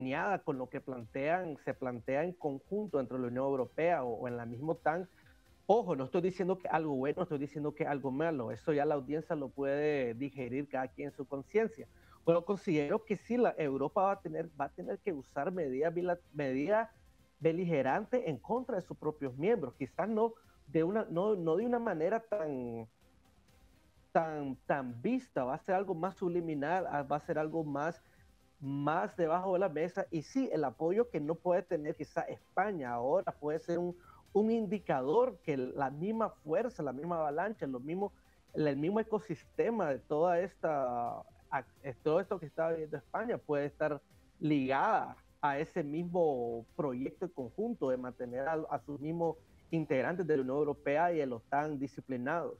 alineada con lo que se plantea en conjunto entre la Unión Europea o en la misma OTAN. Ojo, no estoy diciendo que algo bueno, estoy diciendo que algo malo. Eso ya la audiencia lo puede digerir cada quien en su conciencia. Pero considero que sí, la Europa va a tener que usar medidas beligerantes en contra de sus propios miembros. Quizás no de una manera tan vista, va a ser algo más subliminal, va a ser algo más debajo de la mesa. Y sí, el apoyo que no puede tener quizá España ahora puede ser un indicador que la misma fuerza, la misma avalancha, el mismo ecosistema de todo esto que está viviendo España puede estar ligada a ese mismo proyecto en conjunto de mantener a sus mismos integrantes de la Unión Europea y de la OTAN disciplinados.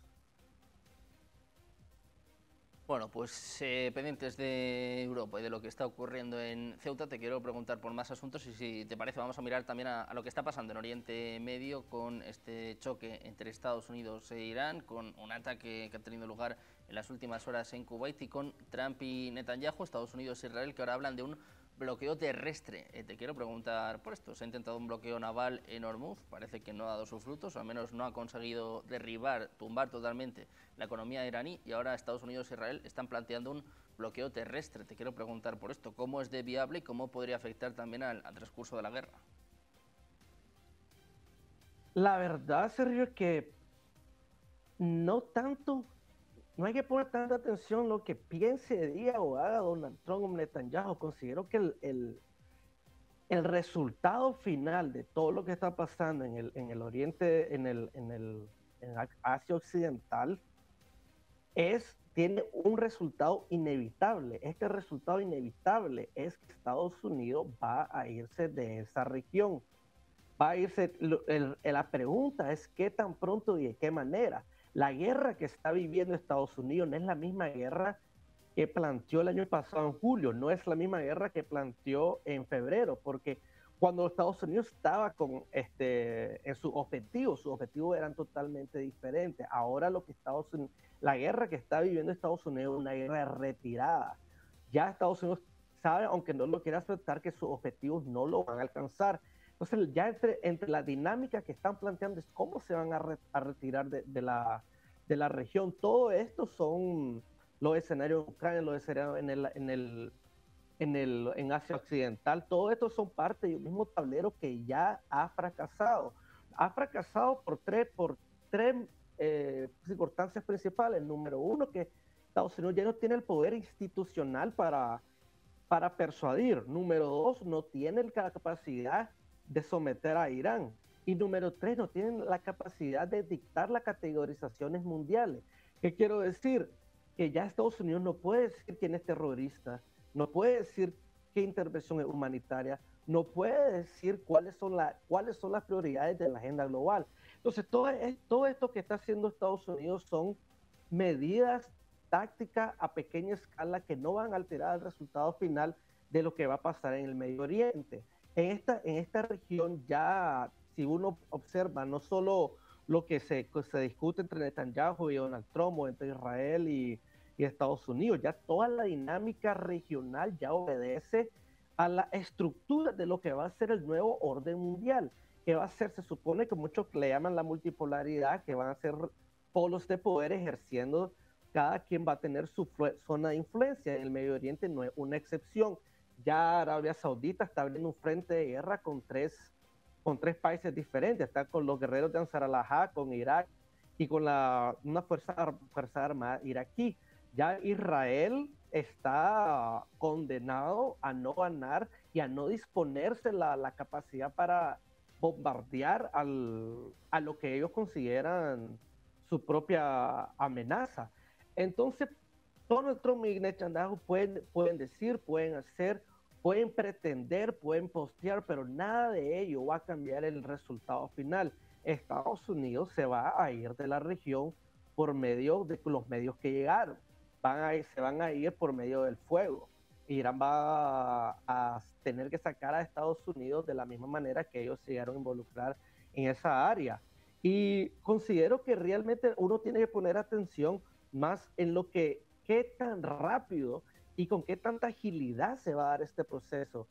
Bueno, pues pendientes de Europa y de lo que está ocurriendo en Ceuta, te quiero preguntar por más asuntos y si te parece vamos a mirar también a lo que está pasando en Oriente Medio con este choque entre Estados Unidos e Irán, con un ataque que ha tenido lugar en las últimas horas en Kuwait y con Trump y Netanyahu, Estados Unidos e Israel, que ahora hablan de un bloqueo terrestre. Te quiero preguntar por esto. Se ha intentado un bloqueo naval en Hormuz, parece que no ha dado sus frutos, o al menos no ha conseguido tumbar totalmente la economía iraní, y ahora Estados Unidos e Israel están planteando un bloqueo terrestre. Te quiero preguntar por esto, ¿cómo es de viable y cómo podría afectar también al transcurso de la guerra? La verdad, Sergio, es que no tanto, no hay que poner tanta atención lo que piense, diga o haga Donald Trump o Netanyahu. Considero que el resultado final de todo lo que está pasando en el Oriente, en Asia Occidental, tiene un resultado inevitable. Este resultado inevitable es que Estados Unidos va a irse de esa región. Va a irse, la pregunta es qué tan pronto y de qué manera. La guerra que está viviendo Estados Unidos no es la misma guerra que planteó el año pasado en julio, no es la misma guerra que planteó en febrero, porque cuando Estados Unidos estaba en sus objetivos eran totalmente diferentes. Ahora la guerra que está viviendo Estados Unidos es una guerra retirada. Ya Estados Unidos sabe, aunque no lo quiera aceptar, que sus objetivos no lo van a alcanzar. Entonces, ya entre la dinámica que están planteando es cómo se van a retirar de la región. Todo esto son los escenarios en Ucrania, los escenarios en Asia Occidental. Todo esto son parte de un mismo tablero que ya ha fracasado. Ha fracasado por tres circunstancias principales. Número uno, que Estados Unidos ya no tiene el poder institucional para persuadir. Número dos, no tiene la capacidad de someter a Irán. Y número tres, no tienen la capacidad de dictar las categorizaciones mundiales. ¿Qué quiero decir? Que ya Estados Unidos no puede decir quién es terrorista, no puede decir qué intervención es humanitaria, no puede decir cuáles son las prioridades de la agenda global. Entonces, todo esto que está haciendo Estados Unidos son medidas tácticas a pequeña escala que no van a alterar el resultado final de lo que va a pasar en el Medio Oriente. En esta región ya, si uno observa, no solo lo que se discute entre Netanyahu y Donald Trump o entre Israel y Estados Unidos, ya toda la dinámica regional ya obedece a la estructura de lo que va a ser el nuevo orden mundial, que va a ser, se supone que muchos le llaman la multipolaridad, que van a ser polos de poder ejerciendo, cada quien va a tener su zona de influencia. En el Medio Oriente no es una excepción. Ya Arabia Saudita está abriendo un frente de guerra con tres países diferentes. Está con los guerreros de Ansar al-Ahad, con Irak y con una fuerza armada iraquí. Ya Israel está condenado a no ganar y a no disponerse la capacidad para bombardear a lo que ellos consideran su propia amenaza. Entonces, Donald Trump y Netanyahu pueden decir, pueden hacer, pueden pretender, pueden postear, pero nada de ello va a cambiar el resultado final. Estados Unidos se va a ir de la región por medio de los medios que llegaron. Se van a ir por medio del fuego. Irán va a tener que sacar a Estados Unidos de la misma manera que ellos se llegaron a involucrar en esa área. Y considero que realmente uno tiene que poner atención más en lo que qué tan rápido y con qué tanta agilidad se va a dar este proceso.